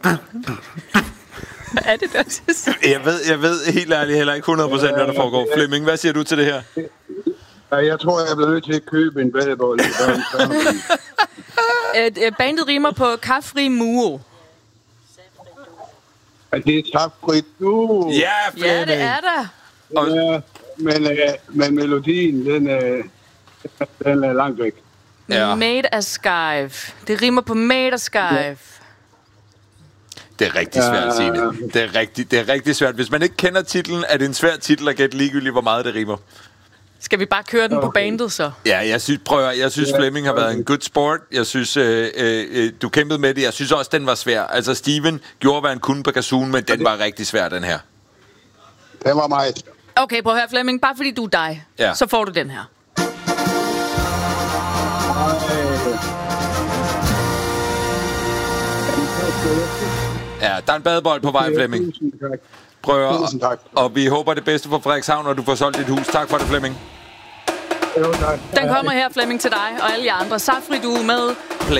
Hvad er det, der synes? Jeg ved helt ærligt heller ikke 100% hvad der foregår. Flemming, hvad siger du til det her? Jeg tror, jeg bliver nødt til at købe en badebold. Bandet rimer på Cafri Muo. Det er taffrit nu. Ja, Ja, det er der. Ja, men melodien, den er langt væk. Ja. Made as Skive. Det rimer på Made as Skive. Det er rigtig svært, Signe. Det er rigtig svært. Hvis man ikke kender titlen, er det en svær titel at gætte ligegyldigt, hvor meget det rimer. Skal vi bare køre den på bandet, så? Ja, jeg synes Flemming har været en good sport. Jeg synes, du kæmpede med det. Jeg synes også, den var svær. Altså, Steven gjorde, hvad han kunne på kazooen, men den var rigtig svær, den her. Den var meget. Okay, prøv at høre, Flemming. Bare fordi du er dig, så får du den her. Ja, der er en badebold på vej, Flemming. Prøv at, og vi håber det bedste for Frederikshavn, når du får solgt dit hus. Tak for det, Flemming. Jo, tak. Den kommer her, Flemming, til dig og alle jer andre. Safri, du er med.